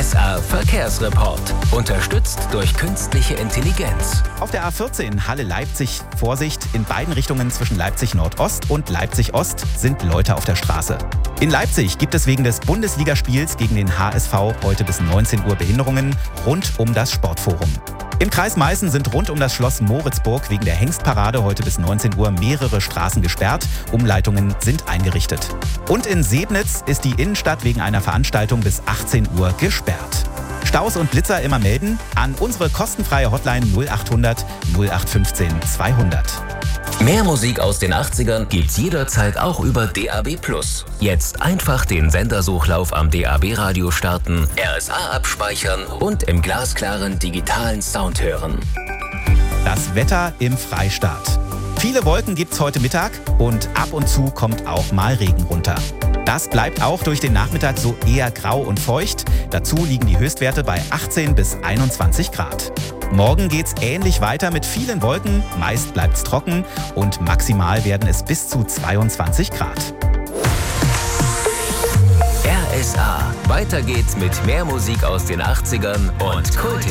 RSA Verkehrsreport. Unterstützt durch künstliche Intelligenz. Auf der A14 Halle-Leipzig, Vorsicht, in beiden Richtungen zwischen Leipzig Nordost und Leipzig Ost sind Leute auf der Straße. In Leipzig gibt es wegen des Bundesligaspiels gegen den HSV heute bis 19 Uhr Behinderungen rund um das Sportforum. Im Kreis Meißen sind rund um das Schloss Moritzburg wegen der Hengstparade heute bis 19 Uhr mehrere Straßen gesperrt. Umleitungen sind eingerichtet. Und in Sebnitz ist die Innenstadt wegen einer Veranstaltung bis 18 Uhr gesperrt. Staus und Blitzer immer melden an unsere kostenfreie Hotline 0800 0815 200. Mehr Musik aus den 80ern gibt's jederzeit auch über DAB+. Jetzt einfach den Sendersuchlauf am DAB-Radio starten, RSA abspeichern und im glasklaren digitalen Sound hören. Das Wetter im Freistaat. Viele Wolken gibt's heute Mittag und ab und zu kommt auch mal Regen runter. Das bleibt auch durch den Nachmittag so eher grau und feucht. Dazu liegen die Höchstwerte bei 18 bis 21 Grad. Morgen geht's ähnlich weiter mit vielen Wolken, meist bleibt's trocken und maximal werden es bis zu 22 Grad. RSA. Weiter geht's mit mehr Musik aus den 80ern und Kulthits.